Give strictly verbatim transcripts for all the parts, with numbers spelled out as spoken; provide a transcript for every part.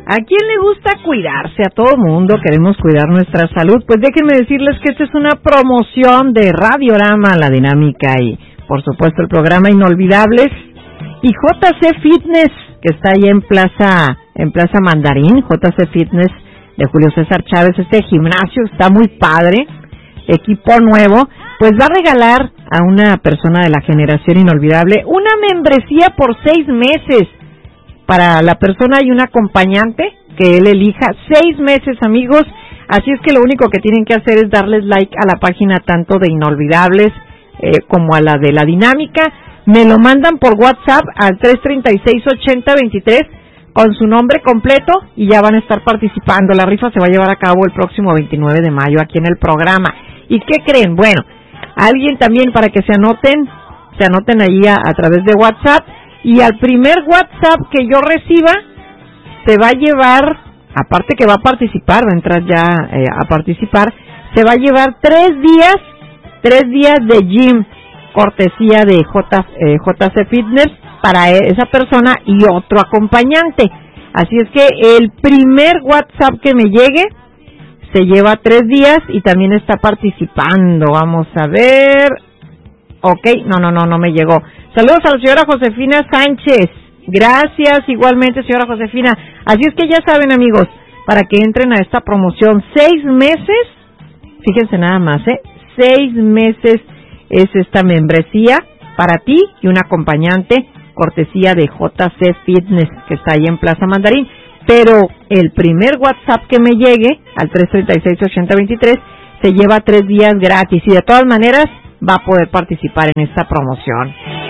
¿A quién le gusta cuidarse? A todo mundo queremos cuidar nuestra salud. Pues déjenme decirles que esta es una promoción de Radiorama, La Dinámica y, por supuesto, el programa Inolvidables y J C Fitness, que está ahí en Plaza, en Plaza Mandarín, J C Fitness de Julio César Chávez. Este gimnasio está muy padre, equipo nuevo. Pues va a regalar a una persona de la generación inolvidable una membresía por seis meses. Para la persona hay un acompañante que él elija, seis meses, amigos. Así es que lo único que tienen que hacer es darles like a la página tanto de Inolvidables eh, como a la de La Dinámica. Me lo mandan por WhatsApp al tres treinta y seis ochenta veintitrés con su nombre completo y ya van a estar participando. La rifa se va a llevar a cabo el próximo veintinueve de mayo aquí en el programa. ¿Y qué creen? Bueno, alguien también para que se anoten, se anoten ahí a, a través de WhatsApp. Y al primer WhatsApp que yo reciba, se va a llevar, aparte que va a participar, va a entrar ya eh, a participar, se va a llevar tres días, tres días de gym, cortesía de J, eh, J C Fitness para esa persona y otro acompañante. Así es que el primer WhatsApp que me llegue, se lleva tres días y también está participando. Vamos a ver. Ok, no, no, no, no me llegó. Saludos a la señora Josefina Sánchez. Gracias, igualmente, señora Josefina. Así es que ya saben, amigos, para que entren a esta promoción, seis meses, fíjense nada más, ¿eh? Seis meses es esta membresía para ti y un acompañante, cortesía de J C Fitness, que está ahí en Plaza Mandarín. Pero el primer WhatsApp que me llegue, al tres treinta y seis ochenta veintitrés, se lleva tres días gratis y de todas maneras va a poder participar en esta promoción.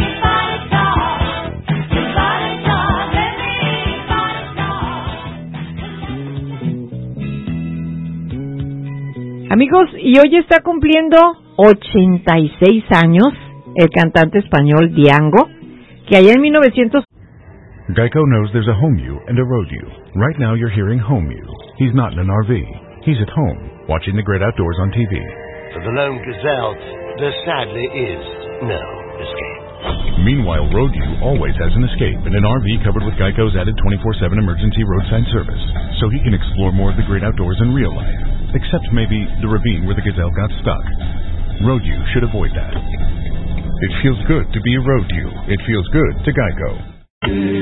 Amigos, y hoy está cumpliendo ochenta y seis años el cantante español Diango, que allá en mil novecientos... Geico knows there's a home you and a road you. Right now you're hearing home you. He's not in an R V. He's at home, watching the great outdoors on T V. For the lone gazelle, there sadly is no escape. Meanwhile, road you always has an escape in an R V covered with Geico's added twenty-four seven emergency roadside service, so he can explore more of the great outdoors in real life. Except maybe the ravine where the gazelle got stuck. Road you should avoid that. It feels good to be a road you. It feels good to Geico.